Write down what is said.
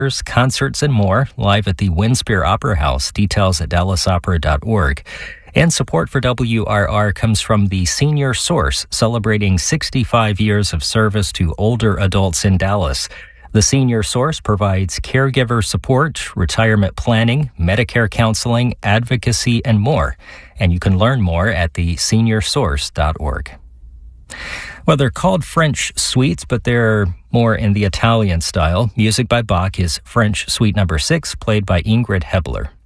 concerts, and more live at the Winspear Opera House. Details at dallasopera.org. And support for WRR comes from the Senior Source, celebrating 65 years of service to older adults in Dallas. The Senior Source provides caregiver support, retirement planning, Medicare counseling, advocacy, and more. And you can learn more at theseniorsource.org. Well, they're called French suites, but they're more in the Italian style. Music by Bach is French Suite Number 6, played by Ingrid Hebler.